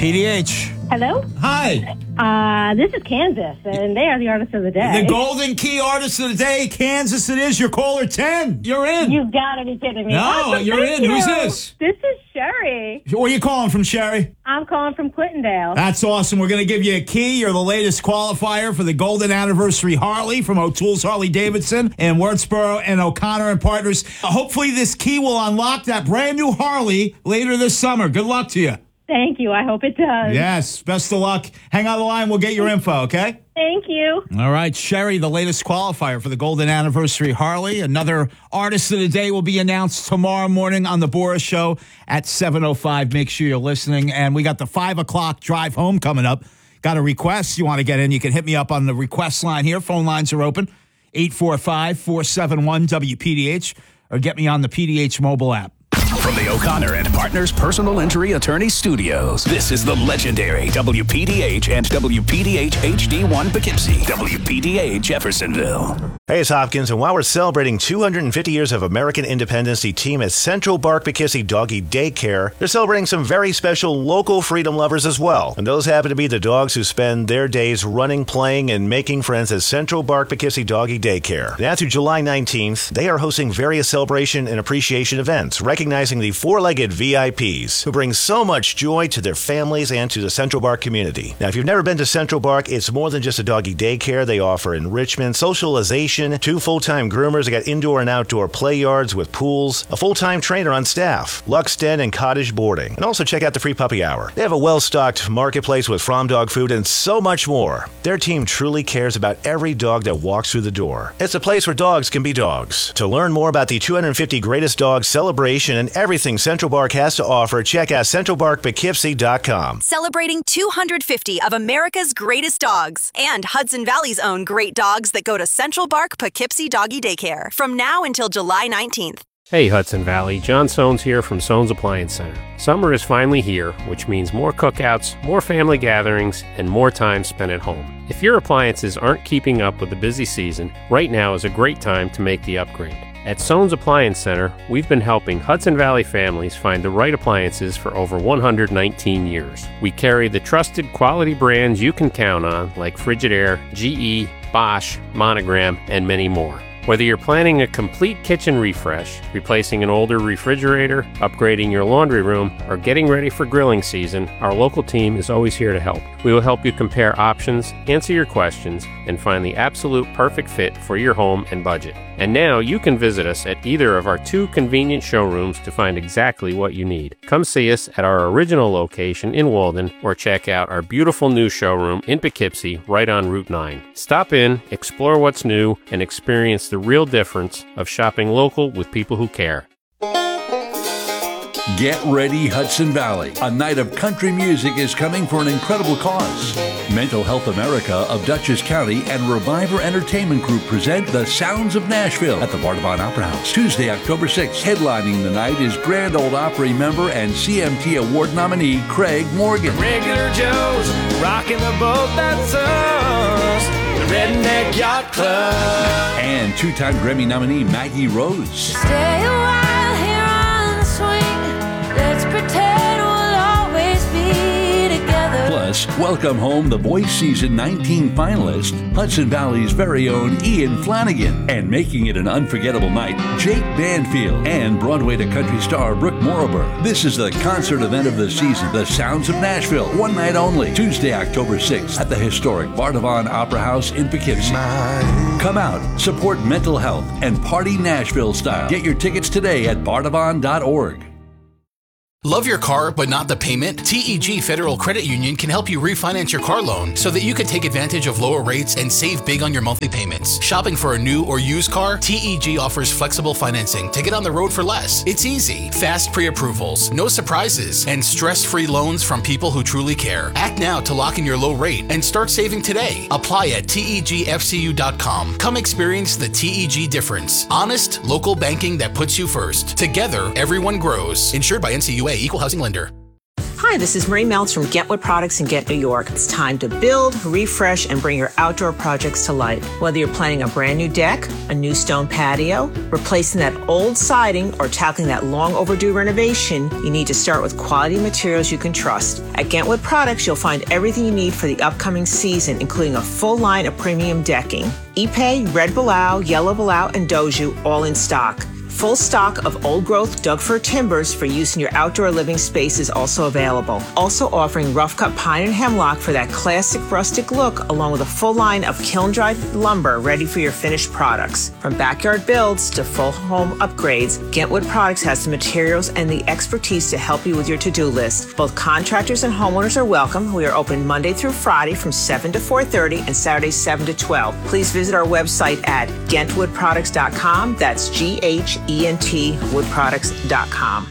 PDH. Hello? Hi. This is Kansas, and they are the artist of the day. The Golden Key Artist of the Day, Kansas it is. You're caller 10. You're in. You've got to be kidding me. No, Awesome, you're thank in. you. Who's this? This is Sherry. Where are you calling from, Sherry? I'm calling from Clintondale. That's awesome. We're going to give you a key. You're the latest qualifier for the Golden Anniversary Harley from O'Toole's Harley-Davidson in Wurtsboro and O'Connor and Partners. Hopefully this key will unlock that brand new Harley later this summer. Good luck to you. Thank you. I hope it does. Yes, best of luck. Hang on the line. We'll get your info, okay? Thank you. All right, Sherry, the latest qualifier for the Golden Anniversary Harley. Another artist of the day will be announced tomorrow morning on the Boris Show at 7:05. Make sure you're listening. And we got the 5 o'clock drive home coming up. Got a request you want to get in, you can hit me up on the request line here. Phone lines are open, 845-471-WPDH, or get me on the PDH mobile app. From the O'Connor and Partners Personal Injury Attorney Studios, this is the legendary WPDH and WPDH HD1 Poughkeepsie, WPDH Jeffersonville. Hey, it's Hopkins, and while we're celebrating 250 years of American independence, the team at Central Bark Poughkeepsie Doggy Daycare, they're celebrating some very special local freedom lovers as well. And those happen to be the dogs who spend their days running, playing, and making friends at Central Bark Poughkeepsie Doggy Daycare. Now through July 19th, they are hosting various celebration and appreciation events, recognizing the four-legged VIPs who bring so much joy to their families and to the Central Bark community. Now, if you've never been to Central Bark, it's more than just a doggy daycare. They offer enrichment, socialization, 2 full-time groomers. They got indoor and outdoor play yards with pools, a full-time trainer on staff, Lux Den and cottage boarding. And also check out the free puppy hour. They have a well-stocked marketplace with From Dog food and so much more. Their team truly cares about every dog that walks through the door. It's a place where dogs can be dogs. To learn more about the 250 Greatest Dogs celebration and everything Central Bark has to offer, check out centralbarkpoughkeepsie.com. Celebrating 250 of America's greatest dogs and Hudson Valley's own great dogs that go to Central Bark Poughkeepsie Doggy Daycare from now until July 19th. Hey Hudson Valley, John Soanes here from Soanes Appliance Center. Summer is finally here, which means more cookouts, more family gatherings, and more time spent at home. If your appliances aren't keeping up with the busy season, right now is a great time to make the upgrade. At Soanes Appliance Center, we've been helping Hudson Valley families find the right appliances for over 119 years. We carry the trusted quality brands you can count on like Frigidaire, GE, Bosch, Monogram, and many more. Whether you're planning a complete kitchen refresh, replacing an older refrigerator, upgrading your laundry room, or getting ready for grilling season, our local team is always here to help. We will help you compare options, answer your questions, and find the absolute perfect fit for your home and budget. And now you can visit us at either of our 2 convenient showrooms to find exactly what you need. Come see us at our original location in Walden or check out our beautiful new showroom in Poughkeepsie right on Route 9. Stop in, explore what's new, and experience the real difference of shopping local with people who care. Get ready, Hudson Valley. A night of country music is coming for an incredible cause. Mental Health America of Dutchess County and Reviver Entertainment Group present The Sounds of Nashville at the Bardavon Opera House, Tuesday, October 6th. Headlining the night is Grand Ole Opry member and CMT Award nominee Craig Morgan. Regular Joe's rocking the boat that's us, the Redneck Yacht Club. And 2-time Grammy nominee Maggie Rose. Stay a while here on the swing. Let's pretend we'll always be together. Plus, welcome home the Voice Season 19 finalist, Hudson Valley's very own Ian Flanagan. And making it an unforgettable night, Jake Banfield and Broadway to country star Brooke Morriber. This is the concert event of the season, The Sounds of Nashville, one night only, Tuesday, October 6th at the historic Bardavon Opera House in Poughkeepsie. Come out, support mental health, and party Nashville style. Get your tickets today at bardavon.org. Love your car but not the payment? TEG Federal Credit Union can help you refinance your car loan so that you can take advantage of lower rates and save big on your monthly payments. Shopping for a new or used car? TEG offers flexible financing to get on the road for less. It's easy, fast pre-approvals, no surprises, and stress-free loans from people who truly care. Act now to lock in your low rate and start saving today. Apply at tegfcu.com. Come experience the TEG difference. Honest, local banking that puts you first. Together, everyone grows. Insured by NCUA. Equal housing lender. Hi, this is Marie Meltz from Get Wood Products in Get New York. It's time to build, refresh, and bring your outdoor projects to life. Whether you're planning a brand new deck, a new stone patio, replacing that old siding, or tackling that long overdue renovation, you need to start with quality materials you can trust. At Get Wood Products, you'll find everything you need for the upcoming season, including a full line of premium decking. Ipe, Red Balau, Yellow Balau, and Doju all in stock. Full stock of old-growth Doug fir timbers for use in your outdoor living space is also available. Also offering rough-cut pine and hemlock for that classic rustic look, along with a full line of kiln-dried lumber ready for your finished products. From backyard builds to full home upgrades, Get Wood Products has the materials and the expertise to help you with your to-do list. Both contractors and homeowners are welcome. We are open Monday through Friday from 7 to 4:30 and Saturdays 7 to 12. Please visit our website at GentWoodProducts.com. That's GHENTwoodproducts.com.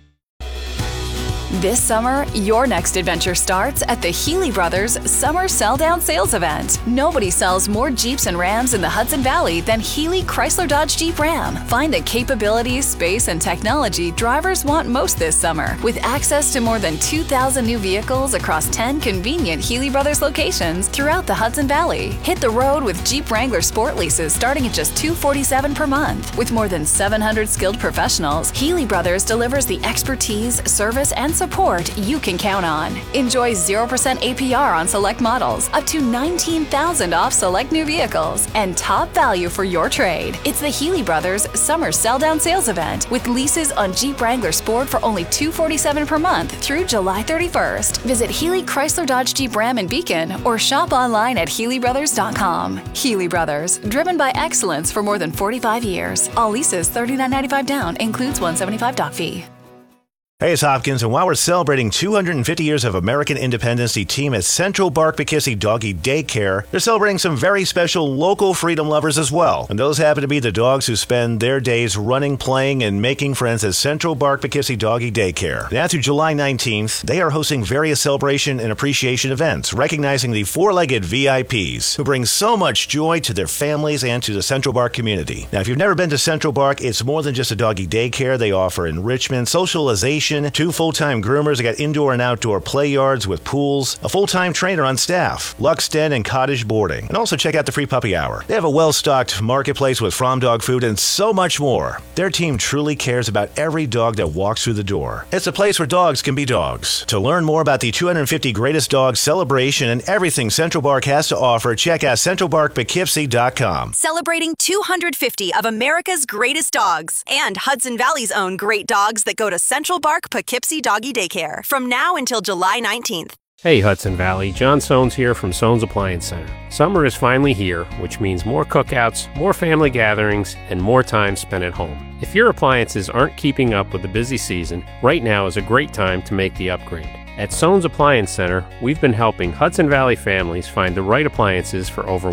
This summer, your next adventure starts at the Healy Brothers Summer Sell-Down Sales Event. Nobody sells more Jeeps and Rams in the Hudson Valley than Healy Chrysler Dodge Jeep Ram. Find the capabilities, space, and technology drivers want most this summer. With access to more than 2,000 new vehicles across 10 convenient Healy Brothers locations throughout the Hudson Valley. Hit the road with Jeep Wrangler Sport leases starting at just $247 per month. With more than 700 skilled professionals, Healy Brothers delivers the expertise, service, and support you can count on. Enjoy 0% APR on select models, up to $19,000 off select new vehicles, and top value for your trade. It's the Healy Brothers Summer Sell-Down Sales Event with leases on Jeep Wrangler Sport for only $247 per month through July 31st. Visit Healy Chrysler Dodge Jeep Ram in Beacon or shop online at HealyBrothers.com. Healy Brothers, driven by excellence for more than 45 years. All leases $39.95 down, includes $175 doc fee. Hey, it's Hopkins, and while we're celebrating 250 years of American independence, the team at Central Bark Poughkeepsie Doggy Daycare, they're celebrating some very special local freedom lovers as well. And those happen to be the dogs who spend their days running, playing, and making friends at Central Bark Poughkeepsie Doggy Daycare. Now through July 19th, they are hosting various celebration and appreciation events, recognizing the four-legged VIPs who bring so much joy to their families and to the Central Bark community. Now, if you've never been to Central Bark, it's more than just a doggy daycare. They offer enrichment, socialization, 2 full-time groomers. They got indoor and outdoor play yards with pools, a full-time trainer on staff, Lux Den and cottage boarding. And also check out the free puppy hour. They have a well-stocked marketplace with From Dog food and so much more. Their team truly cares about every dog that walks through the door. It's a place where dogs can be dogs. To learn more about the 250 Greatest Dogs celebration and everything Central Bark has to offer, check out CentralBarkPoughkeepsie.com. Celebrating 250 of America's greatest dogs and Hudson Valley's own great dogs that go to Central Bark Poughkeepsie Doggy Daycare from now until July 19th. Hey Hudson Valley, John Soanes here from Soanes Appliance Center. Summer is finally here, which means more cookouts, more family gatherings, and more time spent at home. If your appliances aren't keeping up with the busy season, right now is a great time to make the upgrade. At Soanes Appliance Center, we've been helping Hudson Valley families find the right appliances for over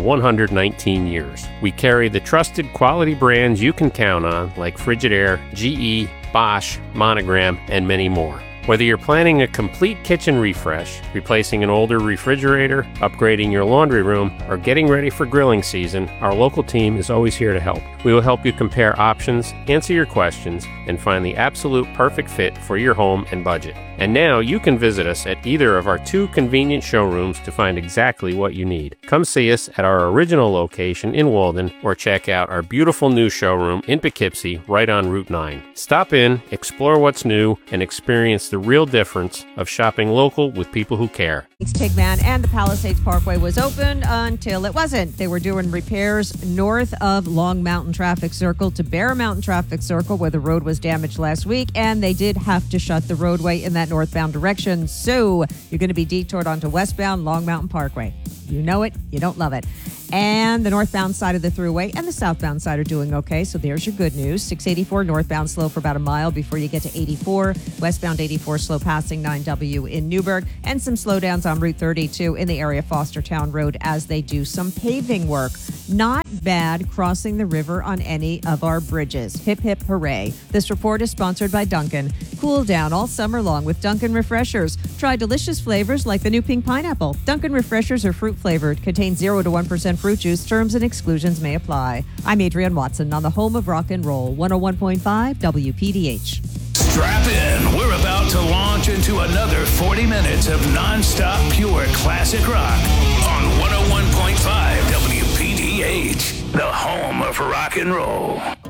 119 years. We carry the trusted quality brands you can count on, like Frigidaire, GE, Bosch, Monogram, and many more. Whether you're planning a complete kitchen refresh, replacing an older refrigerator, upgrading your laundry room, or getting ready for grilling season, our local team is always here to help. We will help you compare options, answer your questions, and find the absolute perfect fit for your home and budget. And now you can visit us at either of our 2 convenient showrooms to find exactly what you need. Come see us at our original location in Walden or check out our beautiful new showroom in Poughkeepsie right on Route 9. Stop in, explore what's new, and experience the real difference of shopping local with people who care. Tigman and the Palisades Parkway was open until it wasn't. They were doing repairs north of Long Mountain Traffic Circle to Bear Mountain Traffic Circle where the road was damaged last week, and they did have to shut the roadway in that northbound direction. So you're going to be detoured onto westbound Long Mountain Parkway. You know it, you don't love it. And the northbound side of the thruway and the southbound side are doing okay, so there's your good news. 684 northbound slow for about a mile before you get to 84. Westbound 84 slow passing 9W in Newburgh. And some slowdowns on Route 32 in the area of Fostertown Road as they do some paving work. Not bad crossing the river on any of our bridges. Hip, hip, hooray. This report is sponsored by Dunkin'. Cool down all summer long with Dunkin' Refreshers. Try delicious flavors like the new pink pineapple. Dunkin' Refreshers are fruit flavored, contain 0 to 1% fruit juice. Terms and exclusions may apply. I'm Adrienne Watson on the home of rock and roll, 101.5 WPDH. Strap in. We're about about to launch into another 40 minutes of nonstop pure classic rock on 101.5 WPDH, the home of rock and roll.